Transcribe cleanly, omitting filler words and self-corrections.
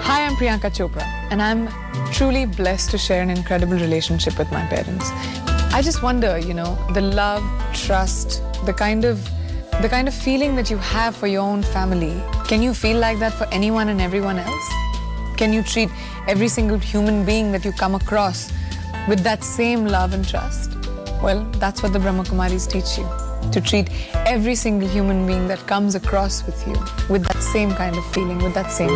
Hi, I'm Priyanka Chopra, and I'm truly blessed to share an incredible relationship with my parents. I just wonder, the love, trust, the kind of feeling that you have for your own family, can you feel like that for anyone and everyone else? Can you treat every single human being that you come across with that same love and trust? Well, that's what the Brahma Kumaris teach you. To treat every single human being that comes across with you with that same kind of feeling, with that same